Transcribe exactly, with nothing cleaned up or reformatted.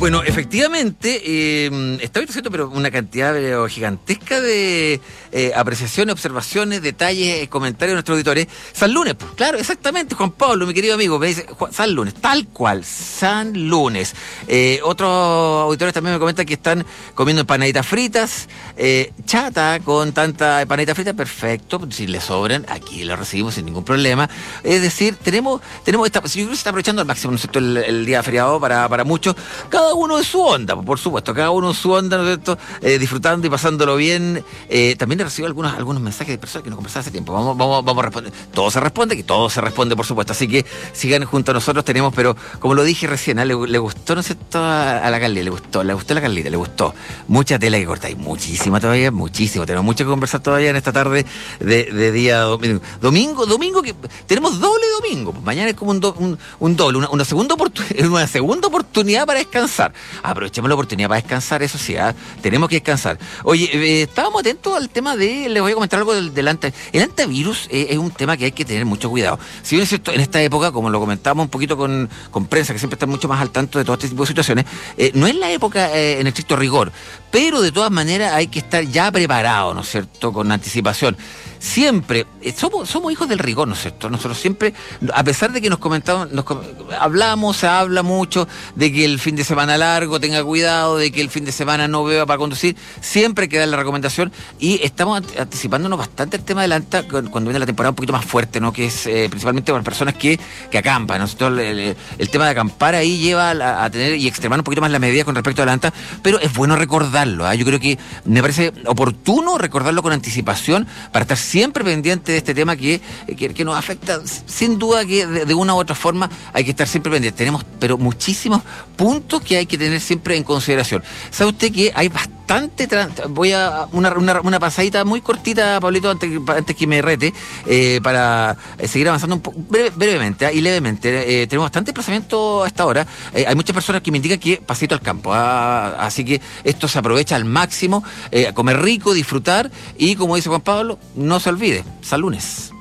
Bueno, efectivamente, eh, está haciendo pero una cantidad pero, gigantesca de eh, apreciaciones, observaciones, detalles, eh, comentarios de nuestros auditores. San Lunes, pues claro, exactamente, Juan Pablo, mi querido amigo, me dice Juan, San Lunes, tal cual, San Lunes. Eh, otros auditores también me comentan que están comiendo empanaditas fritas, eh, chata con tanta empanadita frita, perfecto, si le sobran, aquí lo recibimos sin ningún problema. Es decir, tenemos, tenemos esta, yo creo que se está aprovechando al máximo, ¿no es cierto?, el, el día feriado para, para muchos, cada uno de su onda, por supuesto, cada uno en su onda, ¿no es cierto?, eh, disfrutando y pasándolo bien. Eh, también he recibido algunos, algunos mensajes de personas que no conversaban hace tiempo. Vamos, vamos, vamos a responder. Todo se responde, que todo se responde, por supuesto. Así que sigan junto a nosotros, tenemos, pero como lo dije recién, ¿eh? le, le gustó, ¿no es cierto?, a, a la Carlita, le gustó, le gustó a la Carlita, le gustó. Mucha tela que cortar, y muchísima todavía, muchísimo. Tenemos mucho que conversar todavía en esta tarde de, de día domingo. Domingo, domingo, que tenemos doble domingo. Pues mañana es como un, do, un, un doble, una, una, segunda oportun, una segunda oportunidad para descansar. Aprovechemos la oportunidad para descansar, eso sí, ¿eh? Tenemos que descansar. Oye, eh, estábamos atentos al tema de, les voy a comentar algo del, del anti, el antivirus eh, es un tema que hay que tener mucho cuidado. Si bien es cierto, en esta época, como lo comentábamos un poquito con, con prensa, que siempre está mucho más al tanto de todo este tipo de situaciones, eh, no es la época eh, en estricto rigor, pero de todas maneras hay que estar ya preparado, ¿no es cierto?, con anticipación. Siempre, eh, somos, somos hijos del rigor, ¿no es cierto? Nosotros siempre, a pesar de que nos comentamos, nos com- hablamos, se habla mucho de que el fin de semana largo tenga cuidado, de que el fin de semana no beba para conducir, siempre hay que dar la recomendación y estamos anticipándonos bastante el tema de la ANTA cuando viene la temporada un poquito más fuerte, ¿no?, que es eh, principalmente para personas que, que acampan, ¿no es cierto? El, el, el tema de acampar ahí lleva a, a tener y extremar un poquito más las medidas con respecto a la ANTA, pero es bueno recordarlo, ¿eh? Yo creo que me parece oportuno recordarlo con anticipación para estar siempre pendiente de este tema que, que, que nos afecta, sin duda que de, de una u otra forma hay que estar siempre pendiente. Tenemos pero muchísimos puntos que hay que tener siempre en consideración. ¿Sabe usted que hay bastante, tra- voy a una, una, una pasadita muy cortita, Pablito, antes, antes que me rete, eh, para seguir avanzando un poco, breve, brevemente ¿eh? y levemente. Eh, tenemos bastante desplazamiento a esta hora. Eh, hay muchas personas que me indican que pasito al campo, ¿ah? Así que esto se aprovecha al máximo, eh, a comer rico, disfrutar y, como dice Juan Pablo, no se olvide, San Lunes.